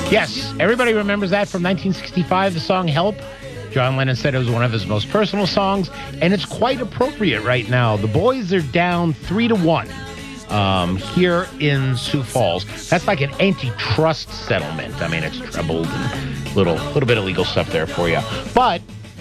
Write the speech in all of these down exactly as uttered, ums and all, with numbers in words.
Yes, everybody remembers that from nineteen sixty-five, the song Help. John Lennon said it was one of his most personal songs, and it's quite appropriate right now. The boys are down three to one um, here in Sioux Falls. That's like an antitrust settlement. I mean, it's trebled and a little, little bit of legal stuff there for you. But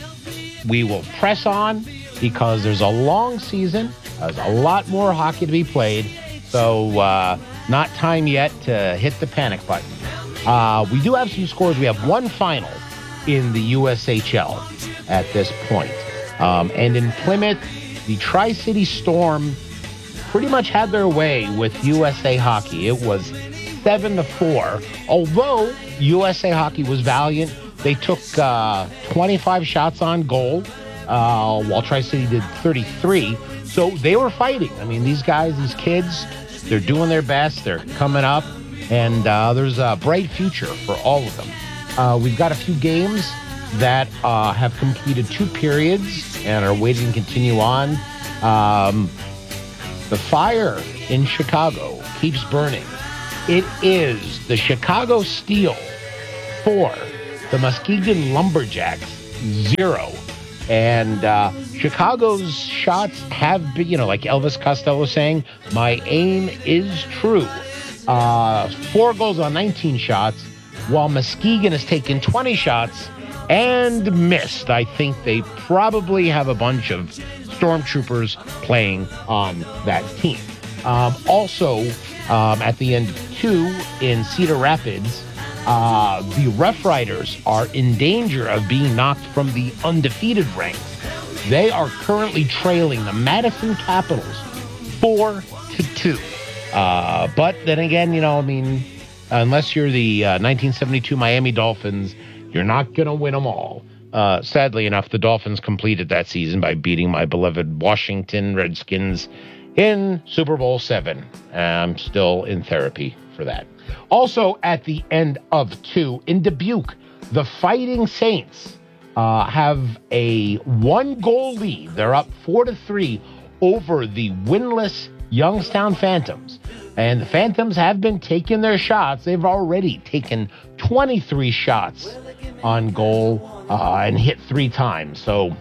we will press on because there's a long season. There's a lot more hockey to be played. So uh, not time yet to hit the panic button. Uh, we do have some scores. We have one final in the U S H L at this point. Um, and in Plymouth, the Tri-City Storm pretty much had their way with U S A Hockey. It was seven to four. Although U S A Hockey was valiant, they took uh, twenty-five shots on goal, uh, while Tri-City did thirty-three. So they were fighting. I mean, these guys, these kids, they're doing their best. They're coming up. And uh, there's a bright future for all of them. Uh, we've got a few games that uh, have completed two periods and are waiting to continue on. Um, the fire in Chicago keeps burning. It is the Chicago Steel four, the Muskegon Lumberjacks zero. And uh, Chicago's shots have been, you know, like Elvis Costello saying, my aim is true. Uh, four goals on nineteen shots, while Muskegon has taken twenty shots and missed. I think they probably have a bunch of stormtroopers playing on that team. Um, also, um, at the end of two in Cedar Rapids, uh, the Rough Riders are in danger of being knocked from the undefeated ranks. They are currently trailing the Madison Capitals four to two. Uh, but then again, you know, I mean, unless you're the uh, nineteen seventy-two Miami Dolphins, you're not going to win them all. Uh, sadly enough, the Dolphins completed that season by beating my beloved Washington Redskins in Super Bowl seven. I'm still in therapy for that. Also, at the end of two, in Dubuque, the Fighting Saints uh, have a one-goal lead. They're up four to three over the winless Youngstown Phantoms. And the Phantoms have been taking their shots. They've already taken twenty-three shots on goal uh, and hit three times. So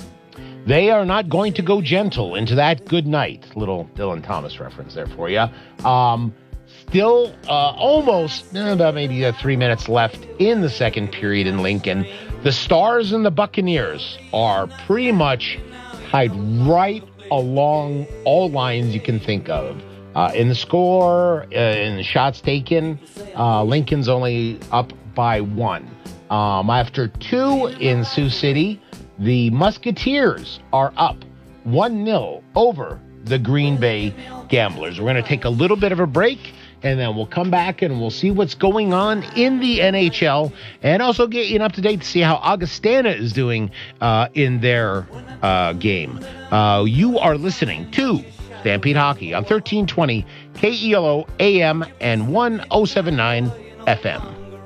they are not going to go gentle into that good night. Little Dylan Thomas reference there for you. Um, still uh, almost eh, about maybe uh, three minutes left in the second period in Lincoln. The Stars and the Buccaneers are pretty much tied right along all lines you can think of. Uh, in the score, uh, in the shots taken, uh, Lincoln's only up by one. Um, after two in Sioux City, the Musketeers are up one nil over the Green Bay Gamblers. We're going to take a little bit of a break, and then we'll come back and we'll see what's going on in the N H L and also get you an up-to-date to see how Augustana is doing uh, in their uh, game. Uh, you are listening to Stampede Hockey on thirteen twenty K E L O A M and one oh seven point nine F M.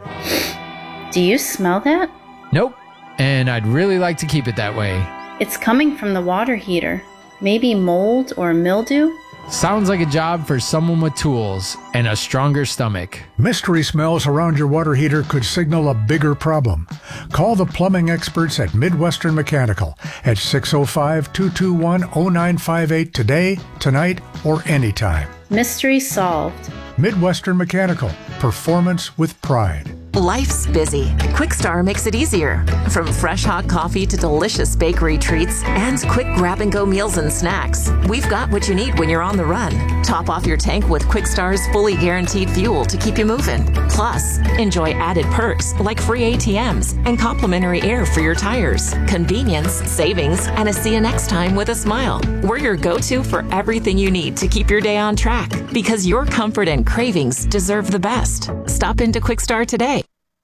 Do you smell that? Nope. And I'd really like to keep it that way. It's coming from the water heater. Maybe mold or mildew? Sounds like a job for someone with tools and a stronger stomach. Mystery smells around your water heater could signal a bigger problem. Call the plumbing experts at Midwestern Mechanical at six oh five, two two one, oh nine five eight today, tonight, or anytime. Mystery solved. Midwestern Mechanical. Performance with pride. Life's busy. Quickstar makes it easier. From fresh hot coffee to delicious bakery treats and quick grab-and-go meals and snacks, we've got what you need when you're on the run. Top off your tank with Quickstar's fully guaranteed fuel to keep you moving. Plus, enjoy added perks like free A T Ms and complimentary air for your tires. Convenience, savings, and a see you next time with a smile. We're your go-to for everything you need to keep your day on track because your comfort and cravings deserve the best. Stop into Quickstar today.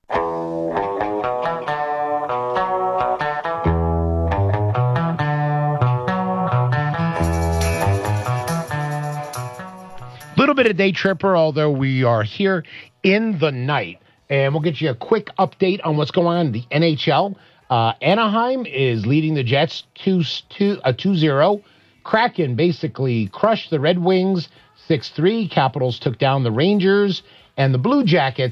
Little bit of day tripper, although we are here in the night, and we'll get you a quick update on what's going on in the N H L. Uh, Anaheim is leading the Jets two zero. Kraken basically crushed the Red Wings six three. Capitals took down the Rangers, and the Blue Jackets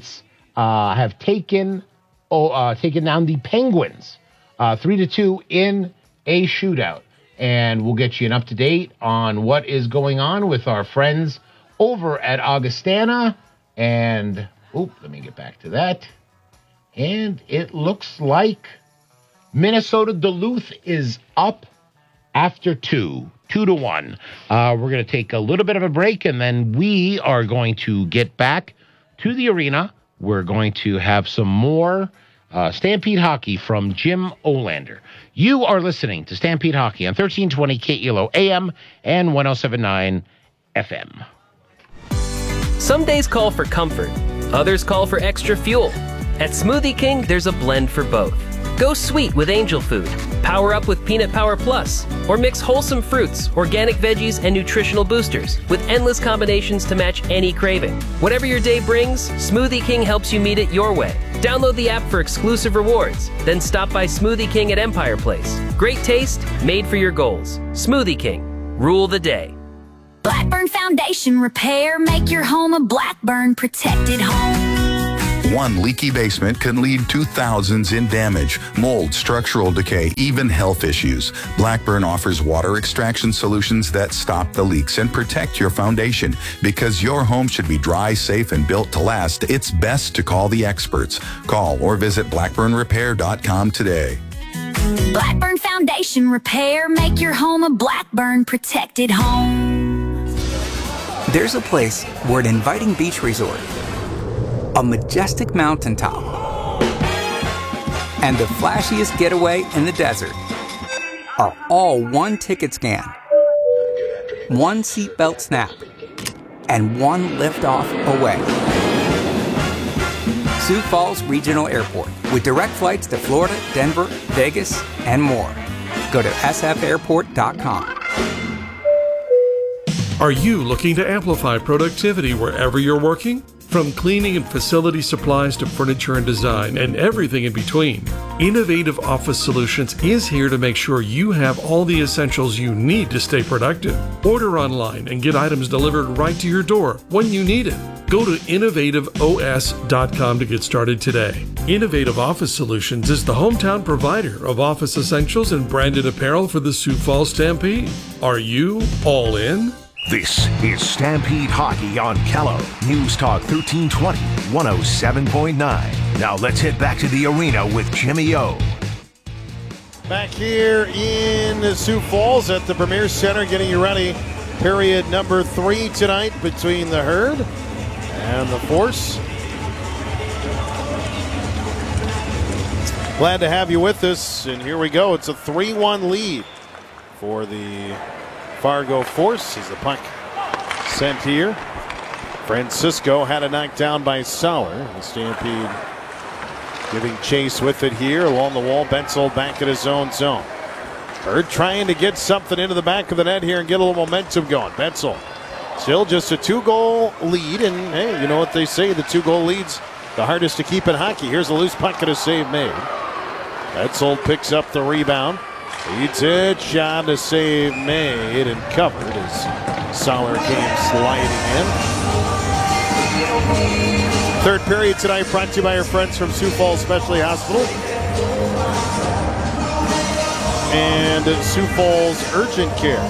uh, have taken oh, uh, taken down the Penguins uh, three to two in a shootout. And we'll get you an up-to-date on what is going on with our friends over at Augustana. And, oop, let me get back to that. And it looks like Minnesota Duluth is up after two, two to one. Uh, we're going to take a little bit of a break, and then we are going to get back to the arena. We're going to have some more uh, Stampede Hockey from Jim Olander. You are listening to Stampede Hockey on thirteen twenty K E L O A M and one oh seven point nine F M. Some days call for comfort, others call for extra fuel. At Smoothie King, there's a blend for both. Go sweet with Angel Food, power up with Peanut Power Plus, or mix wholesome fruits, organic veggies, and nutritional boosters with endless combinations to match any craving. Whatever your day brings, Smoothie King helps you meet it your way. Download the app for exclusive rewards, then stop by Smoothie King at Empire Place. Great taste, made for your goals. Smoothie King, rule the day. Blackburn Foundation Repair, make your home a Blackburn protected home. One leaky basement can lead to thousands in damage, mold, structural decay, even health issues. Blackburn offers water extraction solutions that stop the leaks and protect your foundation. Because your home should be dry, safe, and built to last, it's best to call the experts. Call or visit blackburn repair dot com today. Blackburn Foundation Repair, make your home a Blackburn protected home. There's a place where an inviting beach resort, a majestic mountaintop, and the flashiest getaway in the desert are all one ticket scan, one seatbelt snap, and one liftoff away. Sioux Falls Regional Airport, with direct flights to Florida, Denver, Vegas, and more. Go to s f airport dot com. Are you looking to amplify productivity wherever you're working? From cleaning and facility supplies to furniture and design and everything in between, Innovative Office Solutions is here to make sure you have all the essentials you need to stay productive. Order online and get items delivered right to your door when you need it. Go to innovative o s dot com to get started today. Innovative Office Solutions is the hometown provider of office essentials and branded apparel for the Sioux Falls Stampede. Are you all in? This is Stampede Hockey on Kello. News Talk thirteen twenty, one oh seven point nine. Now let's head back to the arena with Jimmy O. Back here in Sioux Falls at the Premier Center, getting you ready. Period number three tonight between the Herd and the Force. Glad to have you with us, and here we go. It's a three one lead for the Fargo Force as the puck sent here. Francisco had it knocked down by Sauer. The Stampede giving chase with it here along the wall. Betzel back at his own zone. Herd trying to get something into the back of the net here and get a little momentum going. Betzel still just a two-goal lead, and hey, you know what they say, the two-goal lead's the hardest to keep in hockey. Here's a loose puck and a save made. Betzel picks up the rebound. Leads it, shot, a save made and covered as Sauer came sliding in. Third period tonight brought to you by our friends from Sioux Falls Specialty Hospital and Sioux Falls Urgent Care.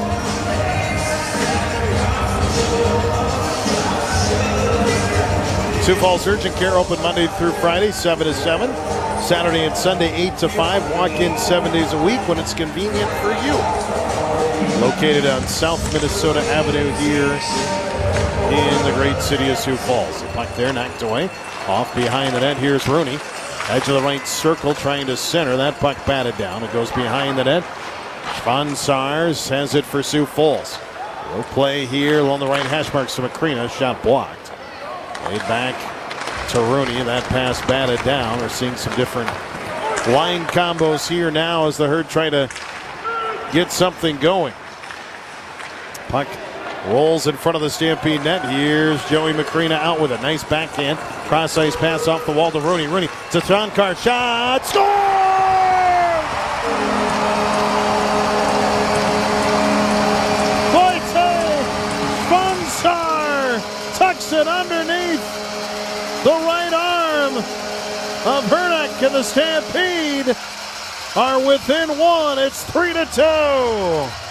Sioux Falls Urgent Care open Monday through Friday, seven to seven. Saturday and Sunday, eight to five. Walk-in seven days a week when it's convenient for you. Located on South Minnesota Avenue here in the great city of Sioux Falls. The puck there knocked away. Off behind the net. Here's Rooney. Edge of the right circle trying to center. That puck batted down. It goes behind the net. Van Sars has it for Sioux Falls. No play here along the right hash marks to Macrina. Shot blocked. Laid back to Rooney. That pass batted down. We're seeing some different line combos here now as the Herd try to get something going. Puck rolls in front of the Stampede net. Here's Joey Macrina out with a nice backhand. Cross ice pass off the wall to Rooney. Rooney to Shankar. Shot. Score! Van Sar tucks it underneath the right arm Stadium of Herneck, and the Stampede are within one. It's three to two.